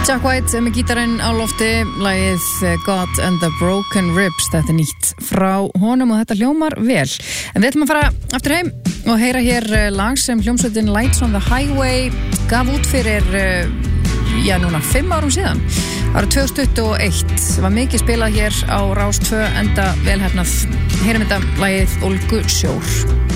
Jack White með gítarinn á lofti, lagið God and the Broken Ribs. Þetta er nýtt frá honum og þetta hljómar vel. En við ætlum að fara aftur heim og heyra hér lag sem hljómsveitin Lights on the Highway gaf út fyrir, núna 5 árum síðan. Árið 2021 var mikið spilað hér á Rás 2, enda velhefnað. Heyrum þetta lagið Ólgusjór.